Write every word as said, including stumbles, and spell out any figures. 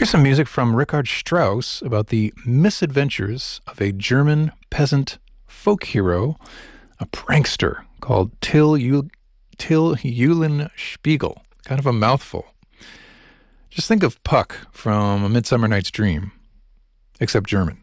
Here's some music from Richard Strauss about the misadventures of a German peasant folk hero, a prankster called Till, Eul- Till Eulenspiegel. Kind of a mouthful. Just think of Puck from A Midsummer Night's Dream, except German.